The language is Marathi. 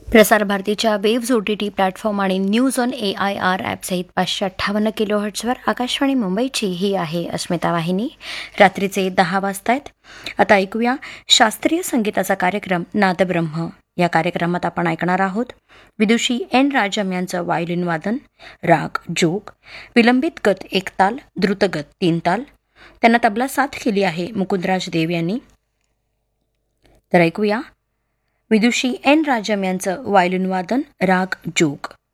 प्रसार भारतीच्या वेव्ज OTT प्लॅटफॉर्म आणि न्यूज ऑन AIR ॲपसहित 558 किलोहर्ट्झवर आकाशवाणी मुंबईची ही आहे अस्मिता वाहिनी. रात्रीचे 10 वाजतायत. आता ऐकूया शास्त्रीय संगीताचा कार्यक्रम नादब्रह्म. या कार्यक्रमात आपण ऐकणार आहोत विदुषी N. राजम यांचं वायोलिन वादन, राग जोग, विलंबित गत 1 ताल, द्रुतगत 3 ताल. त्यांना तबला साथ केली आहे मुकुंदराज देव यांनी. तर ऐकूया विदुषी N. राजम यांचं वायोलिन वादन, राग जोग.